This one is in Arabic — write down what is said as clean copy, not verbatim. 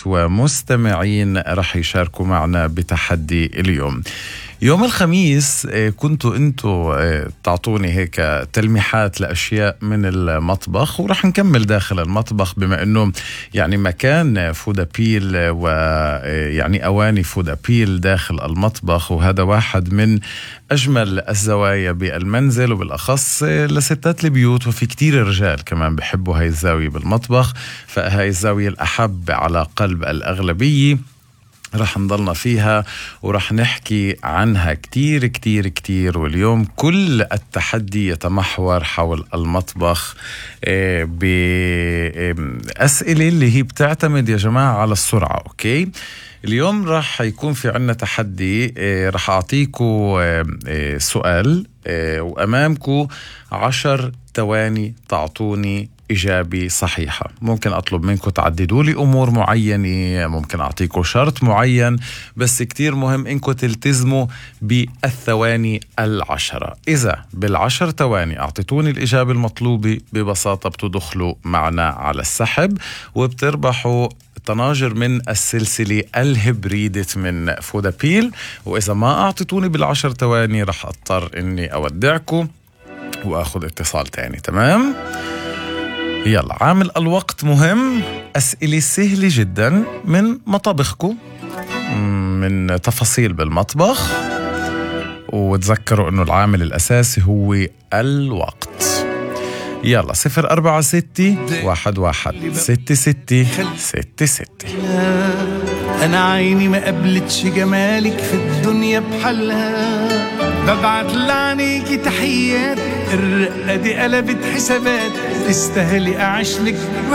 ومستمعين رح يشاركوا معنا بتحدي اليوم. يوم الخميس كنتوا انتوا تعطوني هيك تلميحات لأشياء من المطبخ، ورح نكمل داخل المطبخ بما انه يعني مكان فودابيل ويعني اواني فودابيل داخل المطبخ، وهذا واحد من اجمل الزوايا بالمنزل وبالاخص لستات البيوت، وفي كتير رجال كمان بحبوا هاي الزاوية بالمطبخ، فهاي الزاوية الأحب على قلب الأغلبية رح نضلنا فيها ورح نحكي عنها كتير كتير كتير. واليوم كل التحدي يتمحور حول المطبخ بأسئلة اللي هي بتعتمد يا جماعة على السرعة. أوكي، اليوم رح يكون في عنا تحدي، رح أعطيكم سؤال وأمامكم 10 ثواني تعطوني إجابة صحيحة. ممكن أطلب منكم تعددوا لي أمور معينة، ممكن أعطيكم شرط معين، بس كتير مهم إنكم تلتزموا بالثواني 10. إذا بال10 ثواني أعطيتوني الإجابة المطلوبة ببساطة بتدخلوا معنا على السحب وبتربحوا طناجر من السلسلة الهبريدة من فودابيل. وإذا ما أعطيتوني بال10 ثواني رح أضطر إني أودعكم وأخذ اتصال تاني. تمام؟ يلا، عامل الوقت مهم. أسئلة سهلة جدا من مطابخكم، من تفاصيل بالمطبخ، وتذكروا أنه العامل الأساسي هو الوقت. يلا 046-11-66-66. أنا عيني ما قبلتش جمالك في الدنيا بحالها، ببعت لعنيكي تحيات، الرقة دي قلبت حسابات، تستاهلي أعيشلك